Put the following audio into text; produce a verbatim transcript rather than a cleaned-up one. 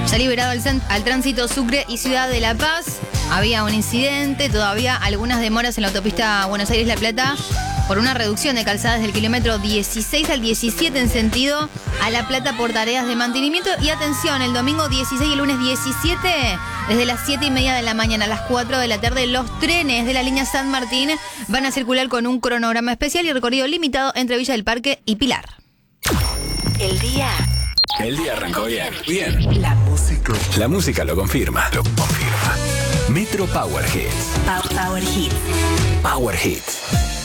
Se ha liberado al, al tránsito Sucre y Ciudad de La Paz. Había un incidente, todavía algunas demoras en la autopista Buenos Aires-La Plata por una reducción de calzadas del kilómetro dieciséis al diecisiete en sentido a La Plata por tareas de mantenimiento. Y atención, el domingo dieciséis y el lunes diecisiete, desde las siete y media de la mañana a las cuatro de la tarde, los trenes de la línea San Martín van a circular con un cronograma especial y recorrido limitado entre Villa del Parque y Pilar. El día... El día arrancó bien. Bien. La música. La música lo confirma. Lo confirma. Metro Power Hits. Power Hits. Power Hits.